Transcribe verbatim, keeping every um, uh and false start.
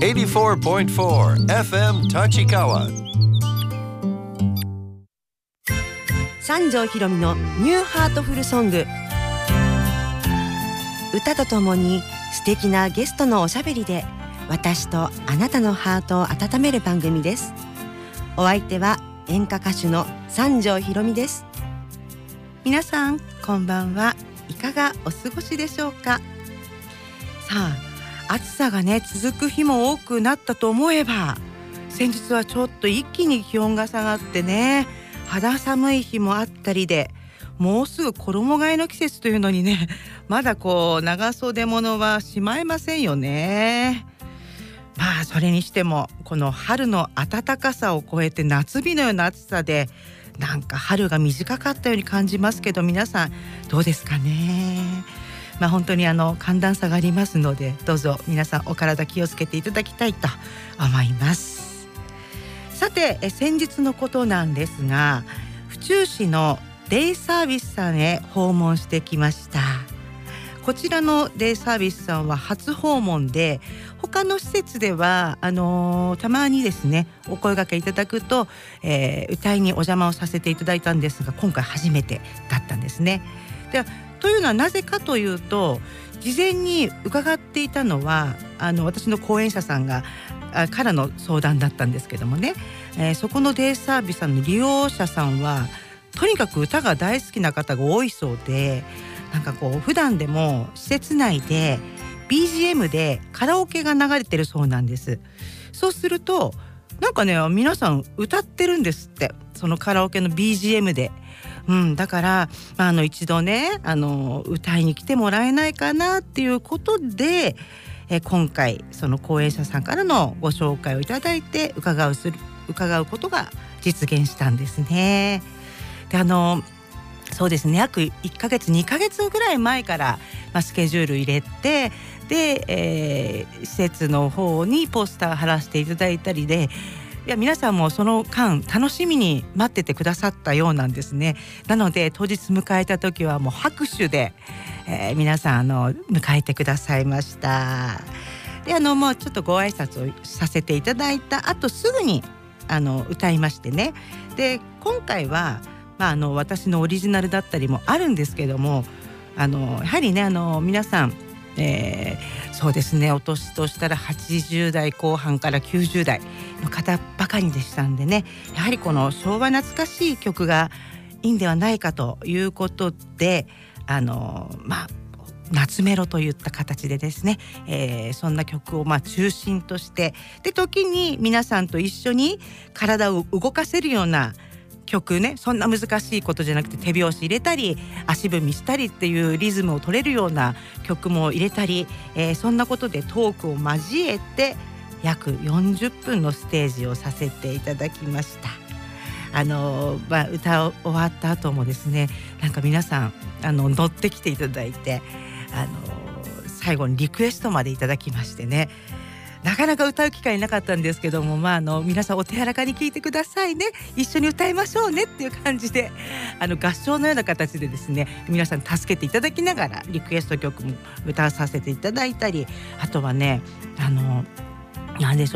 エイティフォーポイントフォー エフエム 立川。 三条ひろみのニューハートフルソング。歌とともに素敵なゲストのおしゃべりで私とあなたのハートを温める番組です。お相手は演歌歌手の三条ひろみです。皆さんこんばんは。いかがお過ごしでしょうか。さあ、暑さがね続く日も多くなったと思えば、先日はちょっと一気に気温が下がってね、肌寒い日もあったりで、もうすぐ衣替えの季節というのにね、まだこう長袖物はしまえませんよね。まあそれにしてもこの春の暖かさを超えて夏日のような暑さで、なんか春が短かったように感じますけど、皆さんどうですかね。まあ本当にあの寒暖差がありますので、どうぞ皆さんお体気をつけていただきたいと思います。さて、え先日のことなんですが、府中市のデイサービスさんへ訪問してきました。こちらのデイサービスさんは初訪問で、他の施設ではあのー、たまにですねお声掛けいただくと、えー、歌いにお邪魔をさせていただいたんですが、今回初めてだったんですね。でというのはなぜかというと、事前に伺っていたのはあの私の講演者さんがあからの相談だったんですけどもね、えー、そこのデイサービスさんの利用者さんはとにかく歌が大好きな方が多いそうで、なんかこう普段でも施設内で ビージーエム でカラオケが流れてるそうなんです。そうするとなんかね、皆さん歌ってるんですって、そのカラオケの ビージーエム で。うん、だから、まあ、あの一度ねあの歌いに来てもらえないかなっていうことで、え今回その講演者さんからのご紹介をいただいて伺うする伺うことが実現したんですね。であのそうですね、約いっかげつにかげつぐらい前から、まあ、スケジュール入れて、で、えー、施設の方にポスター貼らせていただいたりで、いや皆さんもその間楽しみに待っててくださったようなんですね。なので当日迎えた時はもう拍手で、えー、皆さんあの迎えてくださいました。であのもうちょっとご挨拶をさせていただいた後すぐにあの歌いましてね。で今回は、まあ、あの私のオリジナルだったりもあるんですけども、あのやはりねあの皆さん、えー、そうですね、お年としたらはちじゅうだいこう半からきゅうじゅうだいの方ばかりでしたんでね、やはりこの昭和懐かしい曲がいいんではないかということで、あのまあ夏メロといった形でですね、えー、そんな曲をまあ中心として、で時に皆さんと一緒に体を動かせるような曲ね、そんな難しいことじゃなくて手拍子入れたり足踏みしたりっていうリズムを取れるような曲も入れたり、えー、そんなことでトークを交えて約よんじゅっぷんのステージをさせていただきました。あの、まあ、歌終わった後もですね、なんか皆さんあの乗ってきていただいて、あの最後にリクエストまでいただきましてね、なかなか歌う機会なかったんですけども、まあ、あの皆さんお手柔らかに聴いてくださいね、一緒に歌いましょうねっていう感じで、あの合唱のような形でですね、皆さん助けていただきながらリクエスト曲も歌わさせていただいたり、あとはねあのなんでしょう